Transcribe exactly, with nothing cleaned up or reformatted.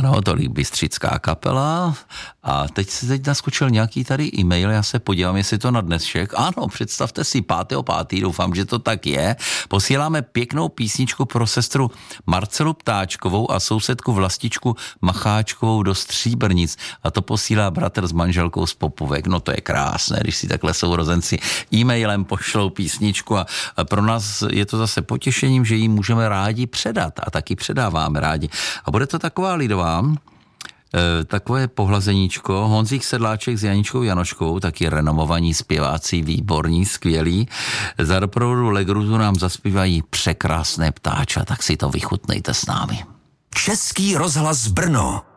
Ano, tolik bystřická kapela. A teď se teď naskočil nějaký tady e-mail, já se podívám, jestli to na dnešek. Ano, představte si, pátého pátého doufám, že to tak je. Posíláme pěknou písničku pro sestru Marcelu Ptáčkovou a sousedku Vlastičku Macháčkovou do Stříbrnic. A to posílá bratr s manželkou z Popovek. No to je krásné, když si takhle sourozenci e-mailem pošlou písničku a pro nás je to zase potěšením, že ji můžeme rádi předat a taky předáváme rádi. A bude to taková lidová, e, takové pohlazeníčko, Honzík Sedláček s Janičkou Janoškou, taky renomovaní zpěváci, výborní, skvělí. Za doprovodu Legruzu nám zaspívají Překrásné ptáča, tak si to vychutnejte s námi. Český rozhlas Brno.